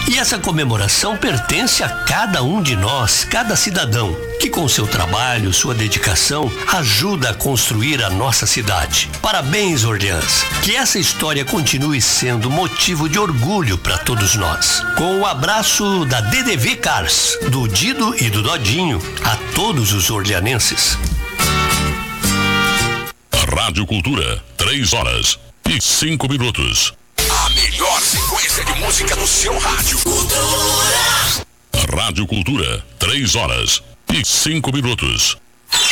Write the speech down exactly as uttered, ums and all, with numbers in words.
E essa comemoração pertence a cada um de nós, cada cidadão, que com seu trabalho, sua dedicação, ajuda a construir a nossa cidade. Parabéns, Orleans. Que essa história continue sendo motivo de orgulho para todos nós. Com o abraço da D D V Cars, do Dido e do Dodinho, a todos os orleanenses. Rádio Cultura, três horas e cinco minutos. A melhor sequência de música no seu rádio. Cultura. Rádio Cultura, três horas e cinco minutos.